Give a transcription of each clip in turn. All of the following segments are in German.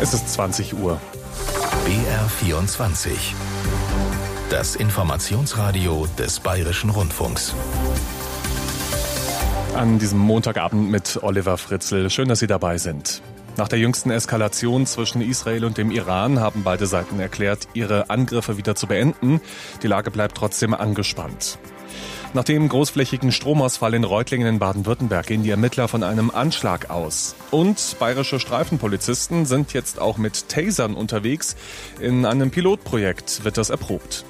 Es ist 20 Uhr. BR24. Das Informationsradio des Bayerischen Rundfunks. An diesem Montagabend mit Oliver Fritzl. Schön, dass Sie dabei sind. Nach der jüngsten Eskalation zwischen Israel und dem Iran haben beide Seiten erklärt, ihre Angriffe wieder zu beenden. Die Lage bleibt trotzdem angespannt. Nach dem großflächigen Stromausfall in Reutlingen in Baden-Württemberg gehen die Ermittler von einem Anschlag aus. Und bayerische Streifenpolizisten sind jetzt auch mit Tasern unterwegs. In einem Pilotprojekt wird das erprobt.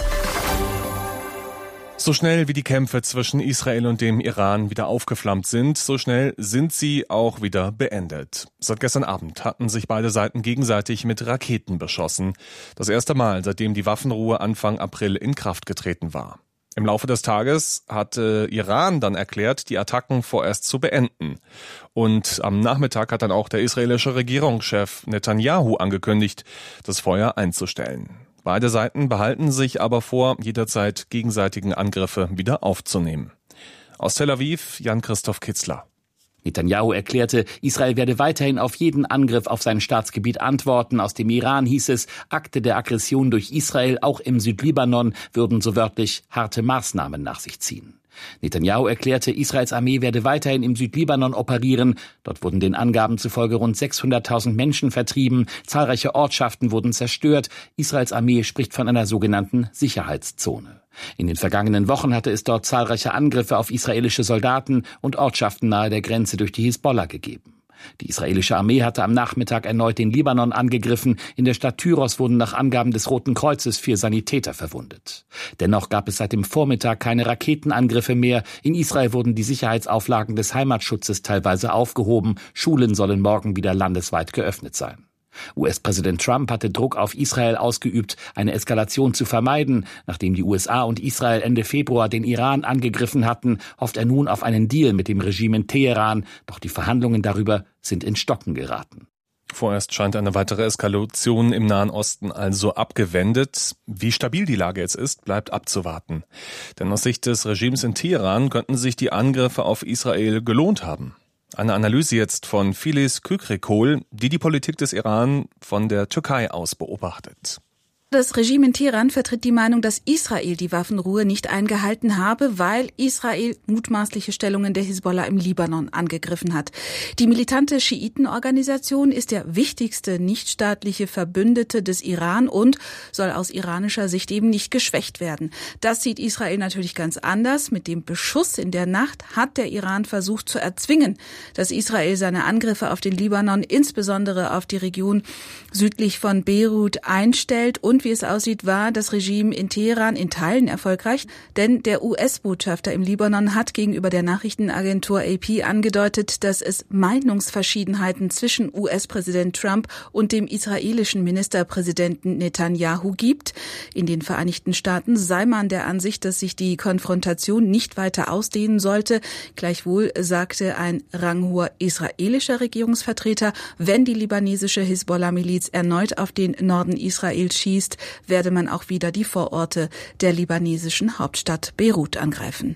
So schnell wie die Kämpfe zwischen Israel und dem Iran wieder aufgeflammt sind, so schnell sind sie auch wieder beendet. Seit gestern Abend hatten sich beide Seiten gegenseitig mit Raketen beschossen. Das erste Mal, seitdem die Waffenruhe Anfang April in Kraft getreten war. Im Laufe des Tages hatte Iran dann erklärt, die Attacken vorerst zu beenden. Und am Nachmittag hat dann auch der israelische Regierungschef Netanyahu angekündigt, das Feuer einzustellen. Beide Seiten behalten sich aber vor, jederzeit gegenseitigen Angriffe wieder aufzunehmen. Aus Tel Aviv, Jan-Christoph Kitzler. Netanyahu erklärte, Israel werde weiterhin auf jeden Angriff auf sein Staatsgebiet antworten. Aus dem Iran hieß es, Akte der Aggression durch Israel, auch im Südlibanon, würden so wörtlich harte Maßnahmen nach sich ziehen. Netanyahu erklärte, Israels Armee werde weiterhin im Südlibanon operieren. Dort wurden den Angaben zufolge rund 600.000 Menschen vertrieben. Zahlreiche Ortschaften wurden zerstört. Israels Armee spricht von einer sogenannten Sicherheitszone. In den vergangenen Wochen hatte es dort zahlreiche Angriffe auf israelische Soldaten und Ortschaften nahe der Grenze durch die Hisbollah gegeben. Die israelische Armee hatte am Nachmittag erneut den Libanon angegriffen. In der Stadt Tyros wurden nach Angaben des Roten Kreuzes 4 Sanitäter verwundet. Dennoch gab es seit dem Vormittag keine Raketenangriffe mehr. In Israel wurden die Sicherheitsauflagen des Heimatschutzes teilweise aufgehoben. Schulen sollen morgen wieder landesweit geöffnet sein. US-Präsident Trump hatte Druck auf Israel ausgeübt, eine Eskalation zu vermeiden. Nachdem die USA und Israel Ende Februar den Iran angegriffen hatten, hofft er nun auf einen Deal mit dem Regime in Teheran. Doch die Verhandlungen darüber sind ins Stocken geraten. Vorerst scheint eine weitere Eskalation im Nahen Osten also abgewendet. Wie stabil die Lage jetzt ist, bleibt abzuwarten. Denn aus Sicht des Regimes in Teheran könnten sich die Angriffe auf Israel gelohnt haben. Eine Analyse jetzt von Filiz Kükrikol, die Politik des Iran von der Türkei aus beobachtet. Das Regime in Teheran vertritt die Meinung, dass Israel die Waffenruhe nicht eingehalten habe, weil Israel mutmaßliche Stellungen der Hisbollah im Libanon angegriffen hat. Die militante Schiitenorganisation ist der wichtigste nichtstaatliche Verbündete des Iran und soll aus iranischer Sicht eben nicht geschwächt werden. Das sieht Israel natürlich ganz anders. Mit dem Beschuss in der Nacht hat der Iran versucht zu erzwingen, dass Israel seine Angriffe auf den Libanon, insbesondere auf die Region südlich von Beirut, einstellt. Und wie es aussieht, war das Regime in Teheran in Teilen erfolgreich, denn der US-Botschafter im Libanon hat gegenüber der Nachrichtenagentur AP angedeutet, dass es Meinungsverschiedenheiten zwischen US-Präsident Trump und dem israelischen Ministerpräsidenten Netanyahu gibt. In den Vereinigten Staaten sei man der Ansicht, dass sich die Konfrontation nicht weiter ausdehnen sollte. Gleichwohl sagte ein ranghoher israelischer Regierungsvertreter, wenn die libanesische Hisbollah-Miliz erneut auf den Norden Israels schießt, werde man auch wieder die Vororte der libanesischen Hauptstadt Beirut angreifen.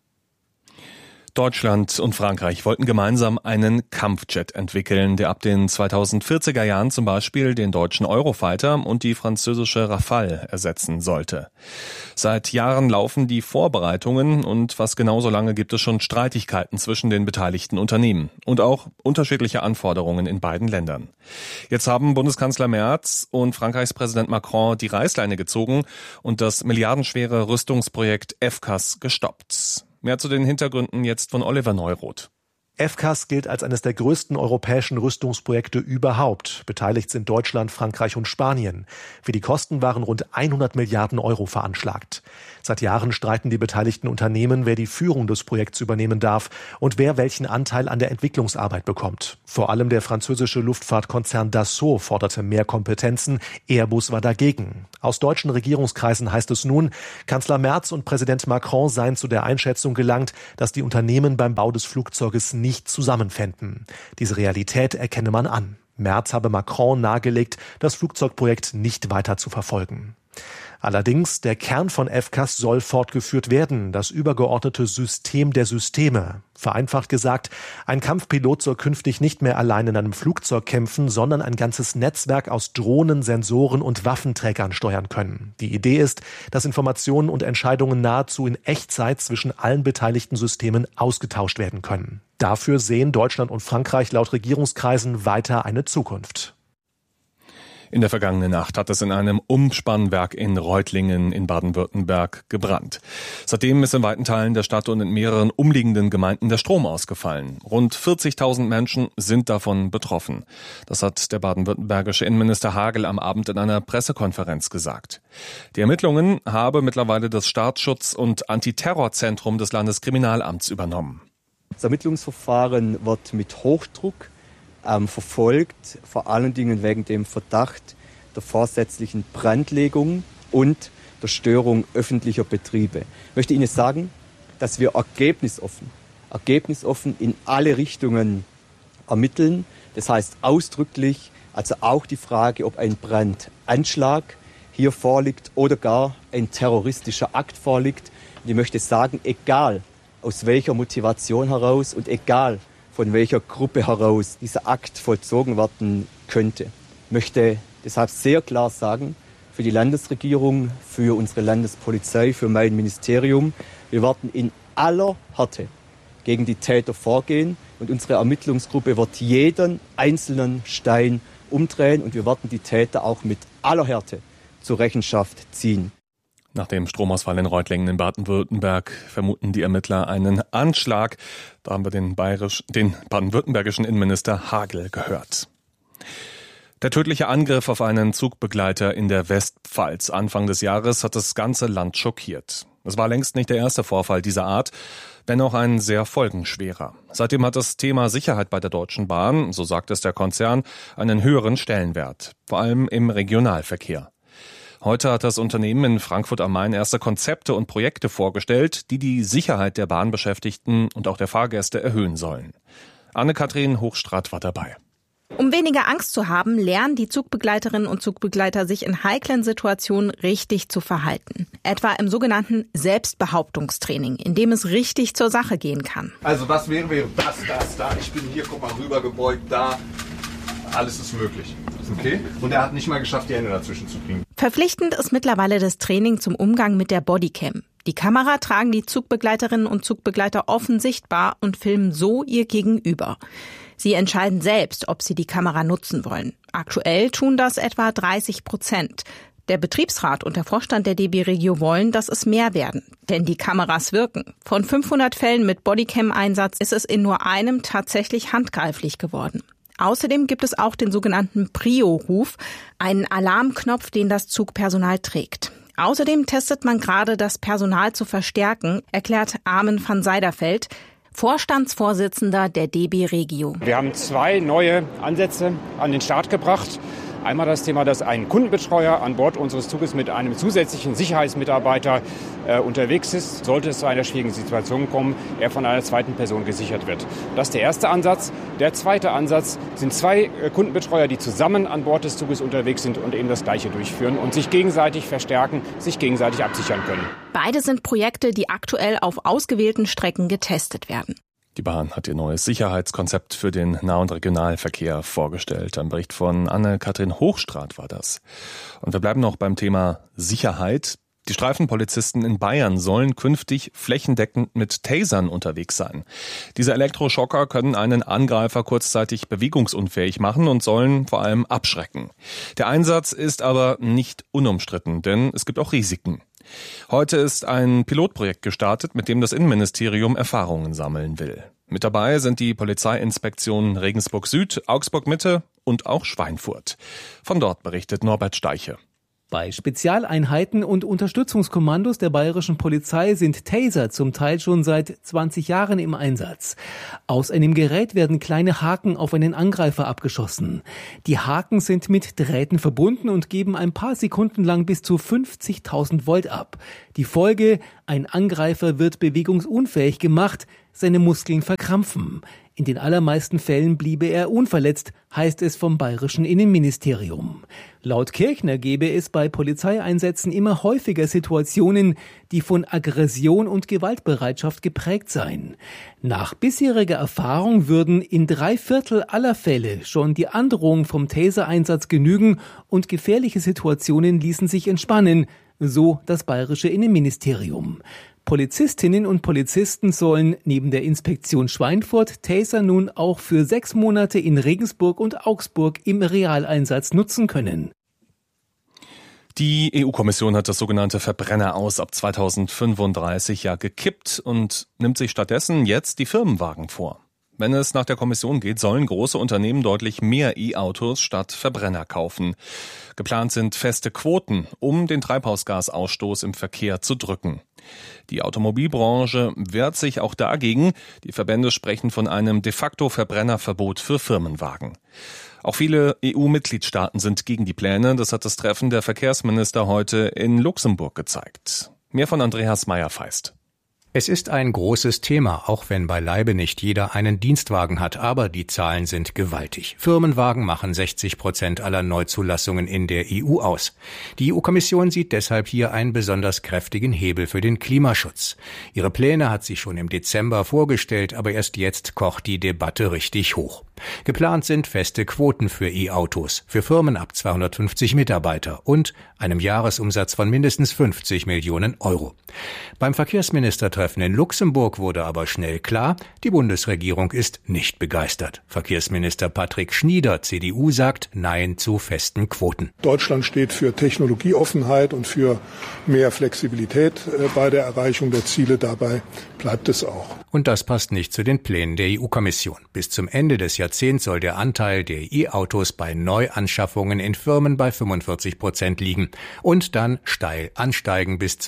Deutschland und Frankreich wollten gemeinsam einen Kampfjet entwickeln, der ab den 2040er Jahren zum Beispiel den deutschen Eurofighter und die französische Rafale ersetzen sollte. Seit Jahren laufen die Vorbereitungen und fast genauso lange gibt es schon Streitigkeiten zwischen den beteiligten Unternehmen und auch unterschiedliche Anforderungen in beiden Ländern. Jetzt haben Bundeskanzler Merz und Frankreichs Präsident Macron die Reißleine gezogen und das milliardenschwere Rüstungsprojekt FCAS gestoppt. Mehr zu den Hintergründen jetzt von Oliver Neuroth. FCAS gilt als eines der größten europäischen Rüstungsprojekte überhaupt. Beteiligt sind Deutschland, Frankreich und Spanien. Für die Kosten waren rund 100 Milliarden Euro veranschlagt. Seit Jahren streiten die beteiligten Unternehmen, wer die Führung des Projekts übernehmen darf und wer welchen Anteil an der Entwicklungsarbeit bekommt. Vor allem der französische Luftfahrtkonzern Dassault forderte mehr Kompetenzen. Airbus war dagegen. Aus deutschen Regierungskreisen heißt es nun, Kanzler Merz und Präsident Macron seien zu der Einschätzung gelangt, dass die Unternehmen beim Bau des Flugzeuges nicht zusammenfänden. Diese Realität erkenne man an. Merz habe Macron nahegelegt, das Flugzeugprojekt nicht weiter zu verfolgen. Allerdings, der Kern von FCAS soll fortgeführt werden, das übergeordnete System der Systeme. Vereinfacht gesagt, ein Kampfpilot soll künftig nicht mehr allein in einem Flugzeug kämpfen, sondern ein ganzes Netzwerk aus Drohnen, Sensoren und Waffenträgern steuern können. Die Idee ist, dass Informationen und Entscheidungen nahezu in Echtzeit zwischen allen beteiligten Systemen ausgetauscht werden können. Dafür sehen Deutschland und Frankreich laut Regierungskreisen weiter eine Zukunft. In der vergangenen Nacht hat es in einem Umspannwerk in Reutlingen in Baden-Württemberg gebrannt. Seitdem ist in weiten Teilen der Stadt und in mehreren umliegenden Gemeinden der Strom ausgefallen. Rund 40.000 Menschen sind davon betroffen. Das hat der baden-württembergische Innenminister Hagel am Abend in einer Pressekonferenz gesagt. Die Ermittlungen habe mittlerweile das Staatsschutz- und Antiterrorzentrum des Landeskriminalamts übernommen. Das Ermittlungsverfahren wird mit Hochdruck verfolgt, vor allen Dingen wegen dem Verdacht der vorsätzlichen Brandlegung und der Störung öffentlicher Betriebe. Ich möchte Ihnen sagen, dass wir ergebnisoffen in alle Richtungen ermitteln. Das heißt ausdrücklich, also auch die Frage, ob ein Brandanschlag hier vorliegt oder gar ein terroristischer Akt vorliegt. Und ich möchte sagen, egal aus welcher Motivation heraus und egal von welcher Gruppe heraus dieser Akt vollzogen werden könnte. Ich möchte deshalb sehr klar sagen, für die Landesregierung, für unsere Landespolizei, für mein Ministerium, wir werden in aller Härte gegen die Täter vorgehen und unsere Ermittlungsgruppe wird jeden einzelnen Stein umdrehen und wir werden die Täter auch mit aller Härte zur Rechenschaft ziehen. Nach dem Stromausfall in Reutlingen in Baden-Württemberg vermuten die Ermittler einen Anschlag. Da haben wir den baden-württembergischen Innenminister Hagel gehört. Der tödliche Angriff auf einen Zugbegleiter in der Westpfalz Anfang des Jahres hat das ganze Land schockiert. Es war längst nicht der erste Vorfall dieser Art, wenn auch ein sehr folgenschwerer. Seitdem hat das Thema Sicherheit bei der Deutschen Bahn, so sagt es der Konzern, einen höheren Stellenwert, vor allem im Regionalverkehr. Heute hat das Unternehmen in Frankfurt am Main erste Konzepte und Projekte vorgestellt, die die Sicherheit der Bahnbeschäftigten und auch der Fahrgäste erhöhen sollen. Anne-Kathrin Hochstraat war dabei. Um weniger Angst zu haben, lernen die Zugbegleiterinnen und Zugbegleiter sich in heiklen Situationen richtig zu verhalten. Etwa im sogenannten Selbstbehauptungstraining, in dem es richtig zur Sache gehen kann. Also was wäre das, da, ich bin hier, guck mal rüber gebeugt, da. Alles ist möglich. Okay? Und er hat nicht mal geschafft, die Hände dazwischen zu kriegen. Verpflichtend ist mittlerweile das Training zum Umgang mit der Bodycam. Die Kamera tragen die Zugbegleiterinnen und Zugbegleiter offen sichtbar und filmen so ihr Gegenüber. Sie entscheiden selbst, ob sie die Kamera nutzen wollen. Aktuell tun das etwa 30%. Der Betriebsrat und der Vorstand der DB Regio wollen, dass es mehr werden. Denn die Kameras wirken. Von 500 Fällen mit Bodycam-Einsatz ist es in nur einem tatsächlich handgreiflich geworden. Außerdem gibt es auch den sogenannten Prio-Ruf, einen Alarmknopf, den das Zugpersonal trägt. Außerdem testet man gerade, das Personal zu verstärken, erklärt Armin van Seiderfeld, Vorstandsvorsitzender der DB Regio. Wir haben 2 neue Ansätze an den Start gebracht. Einmal das Thema, dass ein Kundenbetreuer an Bord unseres Zuges mit einem zusätzlichen Sicherheitsmitarbeiter unterwegs ist. Sollte es zu einer schwierigen Situation kommen, er von einer zweiten Person gesichert wird. Das ist der erste Ansatz. Der zweite Ansatz sind 2 Kundenbetreuer, die zusammen an Bord des Zuges unterwegs sind und eben das Gleiche durchführen und sich gegenseitig verstärken, sich gegenseitig absichern können. Beide sind Projekte, die aktuell auf ausgewählten Strecken getestet werden. Die Bahn hat ihr neues Sicherheitskonzept für den Nah- und Regionalverkehr vorgestellt. Ein Bericht von Anne-Kathrin Hochstraat war das. Und wir bleiben noch beim Thema Sicherheit. Die Streifenpolizisten in Bayern sollen künftig flächendeckend mit Tasern unterwegs sein. Diese Elektroschocker können einen Angreifer kurzzeitig bewegungsunfähig machen und sollen vor allem abschrecken. Der Einsatz ist aber nicht unumstritten, denn es gibt auch Risiken. Heute ist ein Pilotprojekt gestartet, mit dem das Innenministerium Erfahrungen sammeln will. Mit dabei sind die Polizeiinspektionen Regensburg Süd, Augsburg Mitte und auch Schweinfurt. Von dort berichtet Norbert Steiche. Bei Spezialeinheiten und Unterstützungskommandos der bayerischen Polizei sind Taser zum Teil schon seit 20 Jahren im Einsatz. Aus einem Gerät werden kleine Haken auf einen Angreifer abgeschossen. Die Haken sind mit Drähten verbunden und geben ein paar Sekunden lang bis zu 50.000 Volt ab. Die Folge: ein Angreifer wird bewegungsunfähig gemacht, seine Muskeln verkrampfen. In den allermeisten Fällen bliebe er unverletzt, heißt es vom bayerischen Innenministerium. Laut Kirchner gebe es bei Polizeieinsätzen immer häufiger Situationen, die von Aggression und Gewaltbereitschaft geprägt seien. Nach bisheriger Erfahrung würden in 3/4 aller Fälle schon die Androhung vom Taser-Einsatz genügen und gefährliche Situationen ließen sich entspannen, so das bayerische Innenministerium. Polizistinnen und Polizisten sollen neben der Inspektion Schweinfurt Taser nun auch für 6 Monate in Regensburg und Augsburg im Realeinsatz nutzen können. Die EU-Kommission hat das sogenannte Verbrenneraus ab 2035 ja gekippt und nimmt sich stattdessen jetzt die Firmenwagen vor. Wenn es nach der Kommission geht, sollen große Unternehmen deutlich mehr E-Autos statt Verbrenner kaufen. Geplant sind feste Quoten, um den Treibhausgasausstoß im Verkehr zu drücken. Die Automobilbranche wehrt sich auch dagegen. Die Verbände sprechen von einem de facto Verbrennerverbot für Firmenwagen. Auch viele EU-Mitgliedstaaten sind gegen die Pläne. Das hat das Treffen der Verkehrsminister heute in Luxemburg gezeigt. Mehr von Andreas Meyer-Feist. Es ist ein großes Thema, auch wenn beileibe nicht jeder einen Dienstwagen hat, aber die Zahlen sind gewaltig. Firmenwagen machen 60% aller Neuzulassungen in der EU aus. Die EU-Kommission sieht deshalb hier einen besonders kräftigen Hebel für den Klimaschutz. Ihre Pläne hat sie schon im Dezember vorgestellt, aber erst jetzt kocht die Debatte richtig hoch. Geplant sind feste Quoten für E-Autos, für Firmen ab 250 Mitarbeiter und einem Jahresumsatz von mindestens 50 Millionen Euro. Beim Verkehrsministertreffen in Luxemburg wurde aber schnell klar, die Bundesregierung ist nicht begeistert. Verkehrsminister Patrick Schnieder, CDU, sagt Nein zu festen Quoten. Deutschland steht für Technologieoffenheit und für mehr Flexibilität bei der Erreichung der Ziele. Dabei bleibt es auch. Und das passt nicht zu den Plänen der EU-Kommission. Bis zum Ende des Jahrzehnts soll der Anteil der E-Autos bei Neuanschaffungen in Firmen bei 45% liegen und dann steil ansteigen bis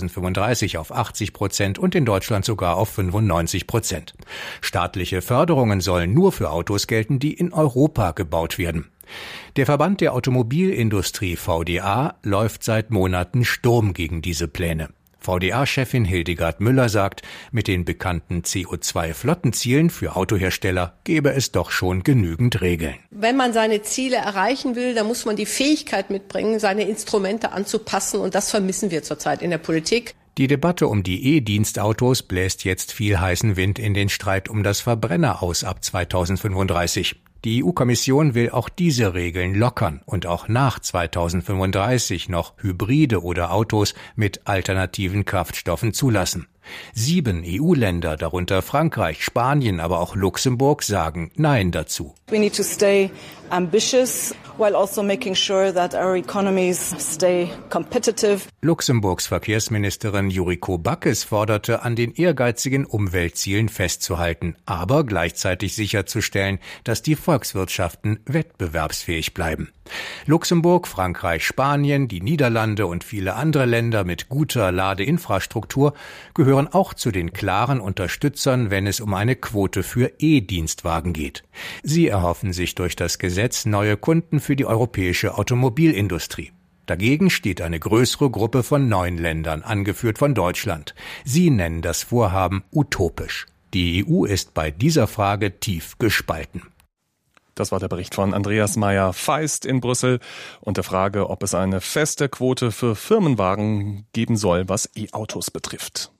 2035 auf 80% und in Deutschland sogar auf 95%. Staatliche Förderungen sollen nur für Autos gelten, die in Europa gebaut werden. Der Verband der Automobilindustrie VDA läuft seit Monaten Sturm gegen diese Pläne. VDA-Chefin Hildegard Müller sagt, mit den bekannten CO2-Flottenzielen für Autohersteller gäbe es doch schon genügend Regeln. Wenn man seine Ziele erreichen will, dann muss man die Fähigkeit mitbringen, seine Instrumente anzupassen, und das vermissen wir zurzeit in der Politik. Die Debatte um die E-Dienstautos bläst jetzt viel heißen Wind in den Streit um das Verbrenneraus ab 2035. Die EU-Kommission will auch diese Regeln lockern und auch nach 2035 noch Hybride oder Autos mit alternativen Kraftstoffen zulassen. 7 EU-Länder, darunter Frankreich, Spanien, aber auch Luxemburg, sagen Nein dazu. We need to stay ambitious while also making sure that our economies stay competitive. Luxemburgs Verkehrsministerin Yuriko Backes forderte, an den ehrgeizigen Umweltzielen festzuhalten, aber gleichzeitig sicherzustellen, dass die Volkswirtschaften wettbewerbsfähig bleiben. Luxemburg, Frankreich, Spanien, die Niederlande und viele andere Länder mit guter Ladeinfrastruktur gehören auch zu den klaren Unterstützern, wenn es um eine Quote für E-Dienstwagen geht. Sie erhoffen sich durch das Gesetz neue Kunden für die europäische Automobilindustrie. Dagegen steht eine größere Gruppe von 9 Ländern, angeführt von Deutschland. Sie nennen das Vorhaben utopisch. Die EU ist bei dieser Frage tief gespalten. Das war der Bericht von Andreas Meyer-Feist in Brüssel und der Frage, ob es eine feste Quote für Firmenwagen geben soll, was E-Autos betrifft.